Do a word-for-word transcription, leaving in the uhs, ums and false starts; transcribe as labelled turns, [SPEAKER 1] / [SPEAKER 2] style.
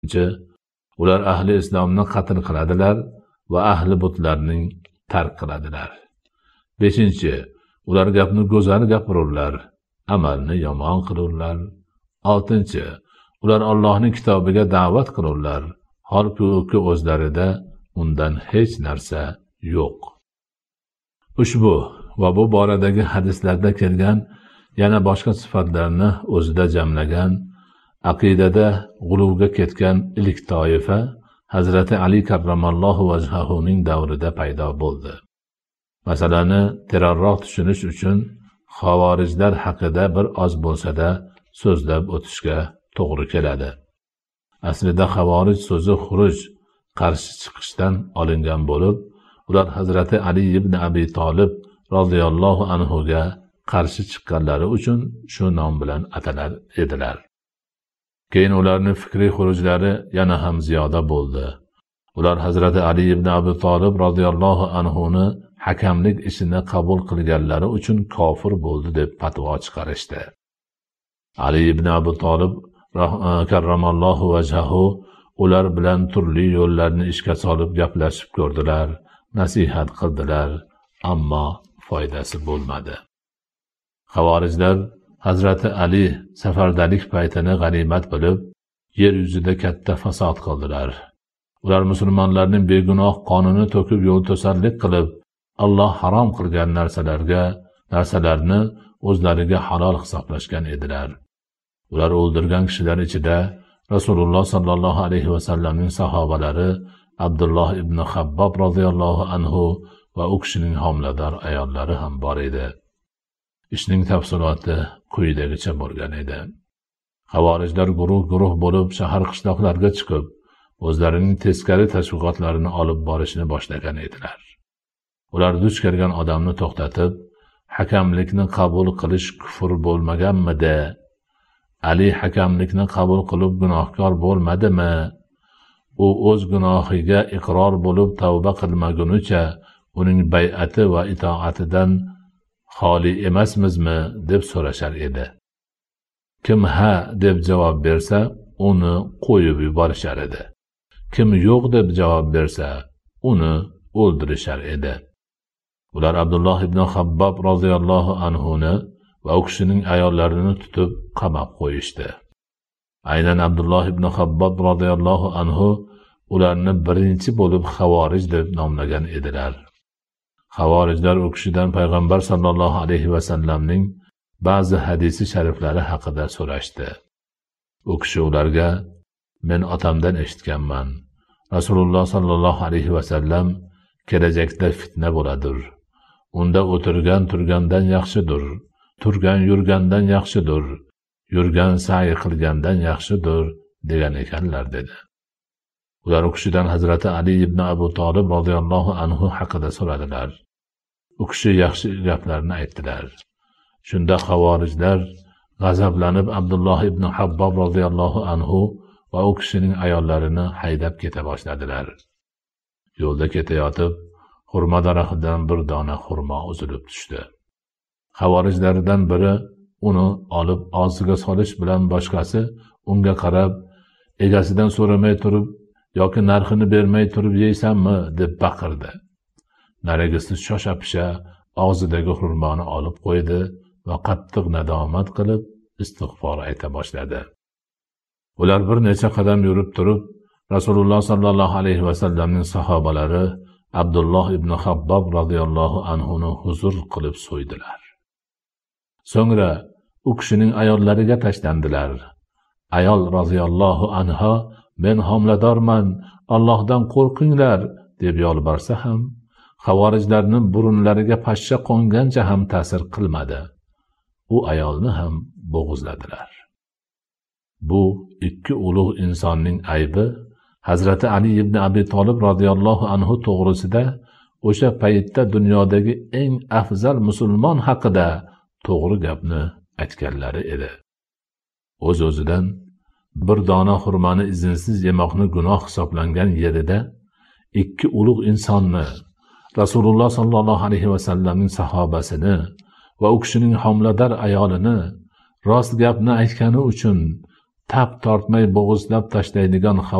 [SPEAKER 1] ular ahli islomni qatl qiladilar va ahli butlarning tark qiladilar. beshinchi Ular gapni go'zal gapirurlar, amalni yomon qilurlar. oltinchi Ular Allohning kitobiga da'vat qilurlar, holbuki o'zlarida undan hech narsa yo'q. Ushbu va bu boradagi hadislarda kelgan yana boshqa sifatlarni o'zida jamlagan aqidada g'uluvga ketgan ilk toifa Hazrati Ali karramallohu vajhahuning davrida paydo bo'ldi. Masalani terarroq tushunish uchun xavorijlar haqida bir oz bo'lsa-da so'zlab o'tishga to'g'ri keladi. Aslida xavorij so'zi xuruj, qarshi chiqishdan olingan bo'lib, ular Hazrati Ali ibn Abi Talib radhiyallohu anhu ga qarshi chiqqanlari uchun shu nom bilan atalar edilar. Keyin ularning fikriy xurujlari yana ham ziyoda bo'ldi. Ular Hazrati Ali ibn Abi Talib radhiyallohu anhu ni hakamlik ishini qabul qilganlari uchun kofir bo'ldi deb fatvo chiqarishdi. Ali ibn Abi Talib karramallohu vajhahu ular bilan turli yo'llarni ishga solib gaplashib ko'rdilar, nasihat qildilar, ammo foydasi bo'lmadi. Xavorijlar Hazrati Ali safardalik paytini g'animat bilib, yer yuzida katta fasod qildilar. Ular musulmonlarning begunoh qonini to'kib yo'l to'sarlik qilib, Alloh harom qilgan narsalarga, narsalarni o'zlariga halol hisoblashgan edilar. Ular o'ldirgan kishilar ichida Rasululloh sallallohu alayhi va sallamning sahobalari Abdulloh ibn Habbob radhiyallohu anhu va u kishining homilador ayollari ham bor edi. Ishning tafsiloti quyidagicha bo'lgan edi. Xavorijlar guruh-guruh bo'lib shahar qishloqlarga chiqib, o'zlarining teskari tashviqotlarini olib borishni boshlagan edilar. Ular duch kelgan odamni to'xtatib, hakamlikni qabul qilish kufr bo'lmaganmidi? Ali hakamlikni qabul qilib gunohkor bo'lmadimi? U o'z gunohiga iqror bo'lib tavba qilmagunicha uning bay'ati va itoatidan xoli emasmizmi deb so'rashar edi. Kim ha deb javob bersa, uni qo'yib yuborishar edi. Kim yo'q deb javob bersa, uni o'ldirishar edi. Ular Abdulloh ibn Habbob roziyallohu anhu ni va u kishining ayollarini tutib qamab qo'yishdi. Aynan Abdulloh ibn Habbob roziyallohu anhu ularni birinchi bo'lib xavorij deb nomlagan edilar. Xavorijlar u kishidan payg'ambar sallallohu alayhi va sallamning ba'zi hadisi shariflari haqida so'rashdi. U kishi ularga: "Men otamdan eshitganman. Rasululloh sallallohu alayhi va sallam kelajakda fitna bo'ladir. Unda o'tirgan turgandan yaxshidir, turgan yurgandan yaxshidir, yurgan sa'i qilgandan yaxshidir" degan ekanlar dedi. Ular u kishidan Hazrati Ali ibn Abu Talib radhiyallohu anhu haqida so'radilar. U kishi yaxshi gaplarni aytdilar. Shunda xavorijlar g'azablanib Abdulloh ibn Habbob radhiyallohu anhu va u kishining ayollarini haydab keta boshladilar. Yo'lda ketayotib, xurmo daraxtidan bir dona xurmo uzilib tushdi. Xavorijlardan biri uni olib og'ziga solish bilan boshqasi unga qarab, egasidan so'ramay turib yoki narxini bermay turib yeysanmi deb baqirdi. Narigisi shosha-pisha og'zidagi xurmoni olib qo'ydi va qattiq nadomat qilib istig'for ayta boshladi. Ular bir necha qadam yurib turib, Rasululloh sallallohu alayhi va sallamning sahobalari Abdulloh ibn Habbob radhiyallohu anhu ni huzur qilib so'ydilar. So'ngra u kishining ayollariga tashlandilar. Ayol radhiyallohu anha: "Men homiladorman, Allohdan qo'rqinglar" deb yolborsa ham, xavorijlarning burunlariga pashsha qo'ngancha ham ta'sir qilmadi. U ayolni ham bo'g'izladilar. Bu ikki ulug' insonning aybi Hazrati Ali ibn Abi Talib radhiyallohu anhu to'g'risida o'sha paytda dunyodagi eng afzal musulmon haqida to'g'ri gapni aytganlari edi. O'z-o'zidan bir dona xurmoni izinsiz yemoqni gunoh hisoblangan yerida ikki ulug' insonni, Rasululloh sallallohu alayhi va sallamning sahobasini va u kishining homilador ayolini rost gapni aytgani uchun tap tortmay bo'g'izlab tashlaydigan